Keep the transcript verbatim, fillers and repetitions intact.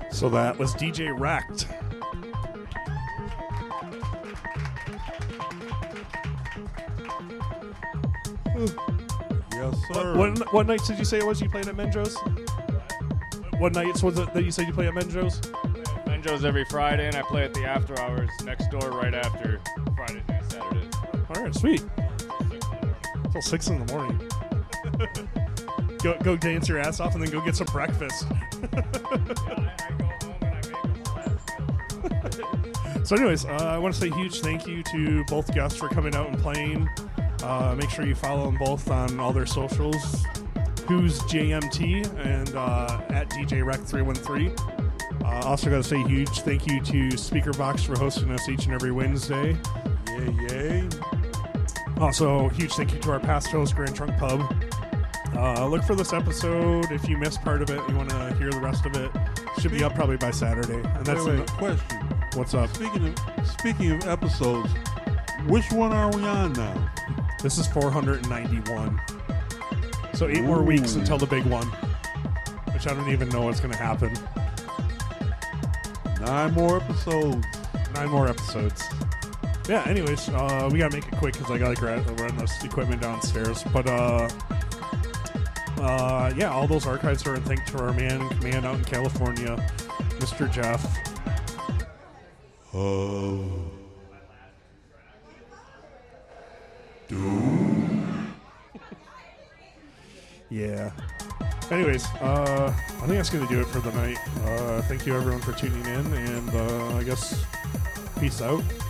So that was D J Wrecked. Yes, sir. What, what, what nights did you say it was you played at Menjo's? What nights was it that you said you played at Menjo's? Menjo's every Friday, and I play at the after hours next door right after Fridays and Saturdays. All right, sweet. Until six in the morning. go go dance your ass off and then go get some breakfast. So anyways, uh, I want to say a huge thank you to both guests for coming out and playing. Uh, make sure you follow them both on all their socials. Who's J M T and uh, at D J Rec three one three. Uh, also got to say a huge thank you to Speakerbox for hosting us each and every Wednesday. Yay, yay. Also, huge thank you to our past host, Grand Trunk Pub. Uh, look for this episode. If you missed part of it, you want to hear the rest of it, should be up probably by Saturday. And that's wait, wait, the, question. What's up? Speaking of speaking of episodes, which one are we on now? This is four hundred ninety-one. So eight Ooh. more weeks until the big one, which I don't even know what's going to happen. Nine more episodes. Nine more episodes. Yeah, anyways, uh, we got to make it quick because I got to run this equipment downstairs. But, uh, uh, yeah, all those archives are in thanks to our man in command out in California, Mister Jeff. Oh. Doom. Yeah. Anyways, uh, I think that's going to do it for the night. Uh, thank you, everyone, for tuning in, and uh, I guess peace out.